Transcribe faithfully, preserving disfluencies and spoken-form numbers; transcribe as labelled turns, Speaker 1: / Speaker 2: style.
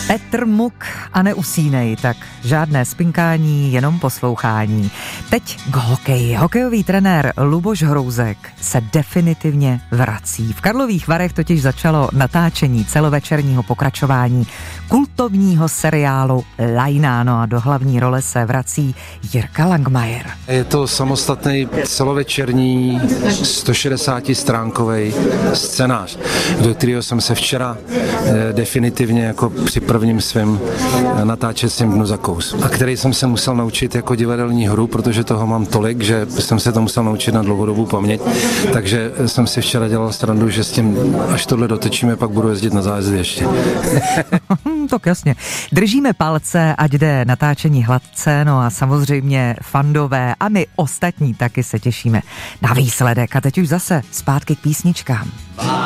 Speaker 1: Petr Muk a Neusínej, tak žádné spinkání, jenom poslouchání. Teď k hokeji. Hokejový trenér Luboš Hrouzek se definitivně vrací. V Karlových Varech totiž začalo natáčení celovečerního pokračování kultovního seriálu Lajna, no a do hlavní role se vrací Jirka Langmajer.
Speaker 2: Je to samostatný celovečerní sto šedesáti stránkový scénář, do kterého jsem se včera eh, definitivně jako při prvním svém natáčecím dnu zakous. A který jsem se musel naučit jako divadelní hru, protože toho mám tolik, že jsem se to musel naučit na dlouhodobou paměť. Takže jsem si včera dělal srandu, že s tím, až tohle dotočíme, pak budu jezdit na zájezdy ještě.
Speaker 1: Tak jasně. Držíme palce, ať jde natáčení hladce, no a samozřejmě fandové a my ostatní taky se těšíme na výsledek. A teď už zase zpátky k písničkám.